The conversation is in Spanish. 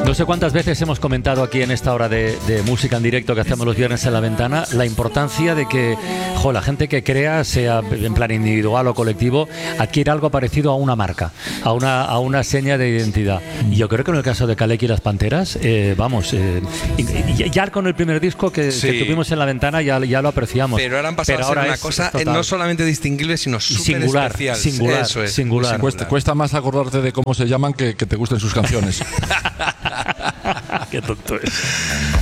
No sé cuántas veces hemos comentado aquí en esta hora de música en directo que hacemos los viernes en La Ventana la importancia de que la gente que crea, sea en plan individual o colectivo, adquiera algo parecido a una marca, a una seña de identidad. Y yo creo que en el caso de Kaleki y las Panteras, ya con el primer disco que tuvimos en La Ventana ya lo apreciamos. Pero ahora han pasado a ser una cosa no solamente distinguible, sino súper especial. Singular. Cuesta más acordarte de cómo se llaman que te gusten sus canciones. Qué tonto es.